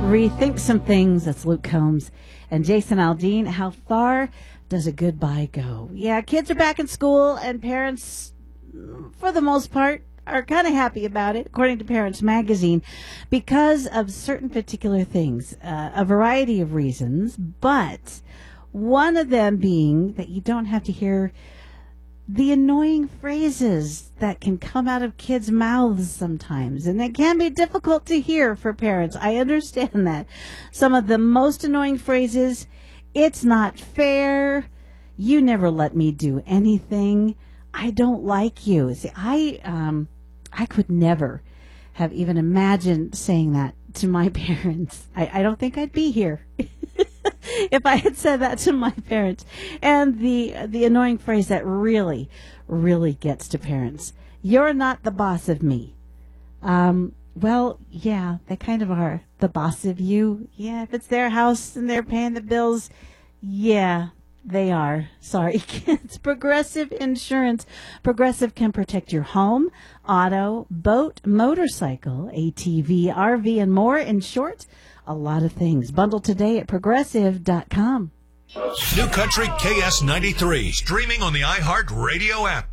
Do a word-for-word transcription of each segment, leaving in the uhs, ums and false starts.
Rethink Some Things. That's Luke Combs and Jason Aldean. How far does a goodbye go? Yeah, kids are back in school, and parents, for the most part, are kind of happy about it, according to Parents Magazine, because of certain particular things, uh, a variety of reasons, but one of them being that you don't have to hear the annoying phrases that can come out of kids' mouths sometimes. And it can be difficult to hear for parents. I understand that. Some of the most annoying phrases, it's not fair, you never let me do anything, I don't like you. See, I, um, I could never have even imagined saying that to my parents. I, I don't think I'd be here if I had said that to my parents. And the the annoying phrase that really, really gets to parents: "You're not the boss of me." Um, well, yeah, they kind of are the boss of you. Yeah, if it's their house and they're paying the bills, yeah, they are. Sorry, kids. Progressive Insurance. Progressive can protect your home, auto, boat, motorcycle, A T V, R V, and more. In short, a lot of things. Bundle today at progressive dot com. New Country K S ninety-three, streaming on the iHeart Radio app.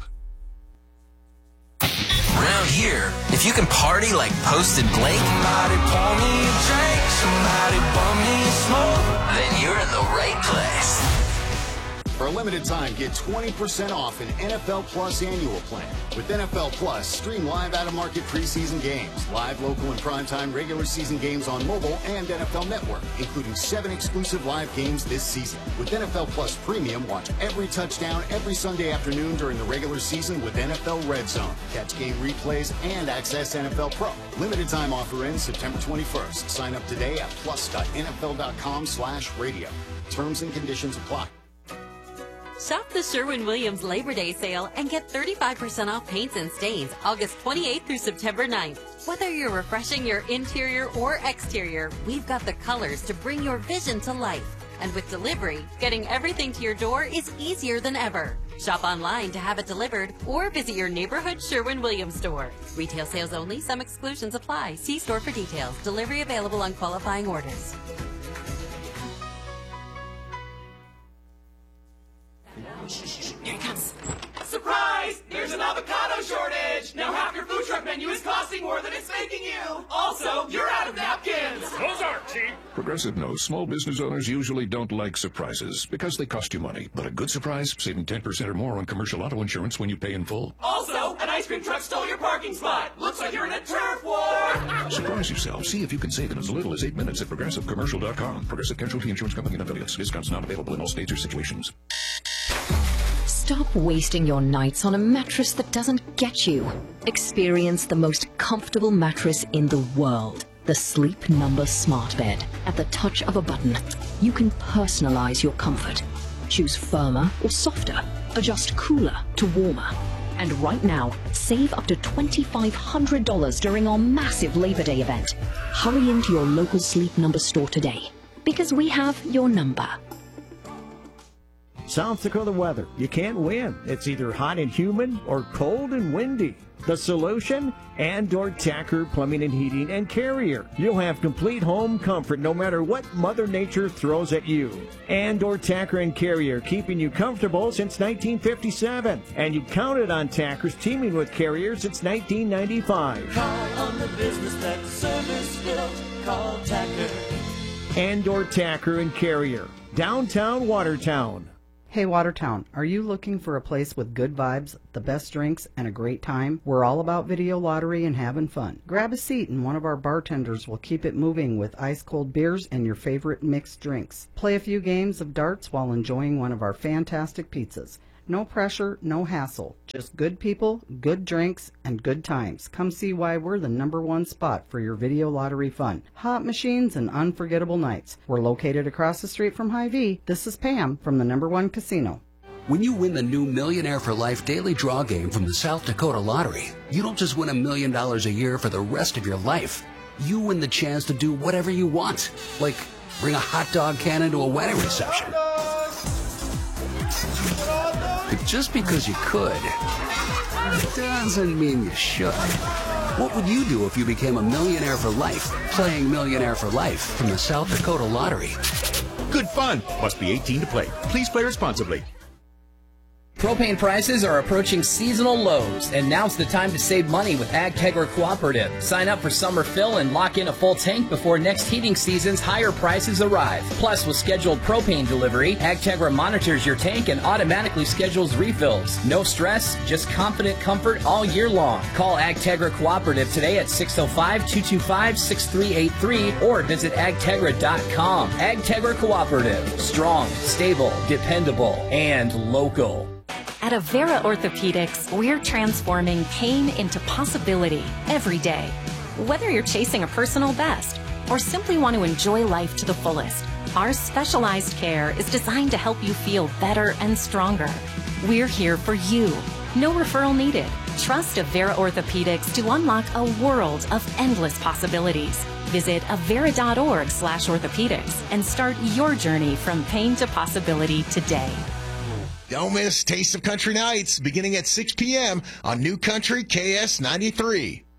Around here, if you can party like Post and Blake, somebody pour me a drink, somebody pour me a smoke, then you're in the right place. For a limited time, get twenty percent off an N F L Plus annual plan. With N F L Plus, stream live out-of-market preseason games, live local and primetime regular season games on mobile and N F L Network, including seven exclusive live games this season. With N F L Plus Premium, watch every touchdown every Sunday afternoon during the regular season with N F L Red Zone. Catch game replays and access N F L Pro. Limited time offer ends September twenty-first. Sign up today at plus dot N F L dot com slash radio. Terms and conditions apply. Shop the Sherwin-Williams Labor Day sale and get thirty-five percent off paints and stains August twenty-eighth through September ninth. Whether you're refreshing your interior or exterior, we've got the colors to bring your vision to life. And with delivery, getting everything to your door is easier than ever. Shop online to have it delivered or visit your neighborhood Sherwin-Williams store. Retail sales only. Some exclusions apply. See store for details. Delivery available on qualifying orders. Here it comes. Surprise! There's an avocado shortage! Now half your food truck menu is costing more than it's making you! Also, you're out of napkins! Those aren't cheap! Progressive knows small business owners usually don't like surprises because they cost you money. But a good surprise, saving ten percent or more on commercial auto insurance when you pay in full. Also, an ice cream truck stole your parking spot! Looks like you're in a turf war! Surprise yourself. See if you can save in as little as eight minutes at progressive commercial dot com. Progressive Casualty Insurance Company and affiliates. Discounts not available in all states or situations. Stop wasting your nights on a mattress that doesn't get you. Experience the most comfortable mattress in the world. The Sleep Number Smart Bed. At the touch of a button, you can personalize your comfort. Choose firmer or softer. Adjust cooler to warmer. And right now, save up to twenty-five hundred dollars during our massive Labor Day event. Hurry into your local Sleep Number store today, because we have your number. South Dakota weather. You can't win. It's either hot and humid or cold and windy. The solution? Andor Tacker Plumbing and Heating and Carrier. You'll have complete home comfort no matter what Mother Nature throws at you. Andor Tacker and Carrier, keeping you comfortable since nineteen fifty-seven. And you counted on Tackers teaming with Carrier since nineteen ninety-five. Call on the business that service built. Call Tacker. Andor Tacker and Carrier. Downtown Watertown. Hey Watertown, are you looking for a place with good vibes, the best drinks, and a great time? We're all about video lottery and having fun. Grab a seat and one of our bartenders will keep it moving with ice-cold beers and your favorite mixed drinks. Play a few games of darts while enjoying one of our fantastic pizzas. No pressure, no hassle. Just good people, good drinks, and good times. Come see why we're the number one spot for your video lottery fun. Hot machines and unforgettable nights. We're located across the street from Hy-Vee. This is Pam from the number one casino. When you win the new Millionaire for Life daily draw game from the South Dakota Lottery, you don't just win a million dollars a year for the rest of your life. You win the chance to do whatever you want, like bring a hot dog cannon to a wedding reception. But just because you could, doesn't mean you should. What would you do if you became a millionaire for life? Playing Millionaire for Life from the South Dakota Lottery. Good fun. Must be eighteen to play. Please play responsibly. Propane prices are approaching seasonal lows, and now's the time to save money with AgTegra Cooperative. Sign up for summer fill and lock in a full tank before next heating season's higher prices arrive. Plus, with scheduled propane delivery, AgTegra monitors your tank and automatically schedules refills. No stress, just confident comfort all year long. Call AgTegra Cooperative today at six oh five, two two five, six three eight three or visit agtegra dot com. AgTegra Cooperative. Strong, stable, dependable, and local. At Avera Orthopedics, we're transforming pain into possibility every day. Whether you're chasing a personal best or simply want to enjoy life to the fullest, our specialized care is designed to help you feel better and stronger. We're here for you. No referral needed. Trust Avera Orthopedics to unlock a world of endless possibilities. Visit avera.org slash orthopedics and start your journey from pain to possibility today. Don't miss Taste of Country Nights beginning at six p.m. on New Country K S ninety-three.